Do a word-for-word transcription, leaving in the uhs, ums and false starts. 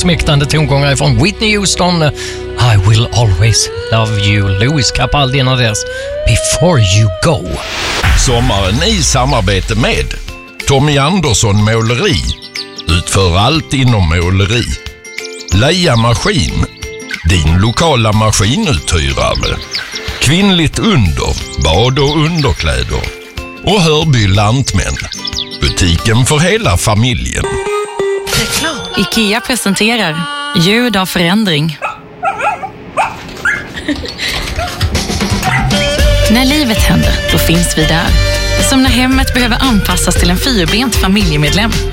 smäktande tongångar från Whitney Houston. I will always love you. Louis Capaldi innan dess. Before you go. Sommaren i samarbete med Tommy Andersson Måleri. Utför allt inom måleri. Leia Maskin. Din lokala maskinuthyrare. Kvinnligt under. Bad- och underkläder. Och Hörby Lantmän. Butiken för hela familjen. IKEA presenterar ljud av förändring. När livet händer, då finns vi där. Som när hemmet behöver anpassas till en fyrbent familjemedlem.